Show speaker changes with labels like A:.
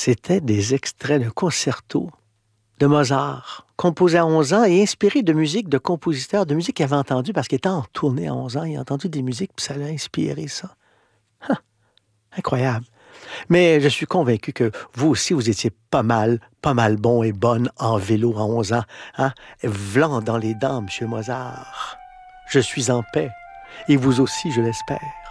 A: C'était des extraits de concerto de Mozart, composé à 11 ans et inspiré de musique de compositeurs, de musique qu'il avait entendu parce qu'il était en tournée à 11 ans. Il a entendu des musiques, puis ça l'a inspiré ça. Ah, incroyable. Mais je suis convaincu que vous aussi, vous étiez pas mal bon et bonne en vélo à 11 ans. Hein? Vlan dans les dents, Monsieur Mozart. Je suis en paix. Et vous aussi, je l'espère.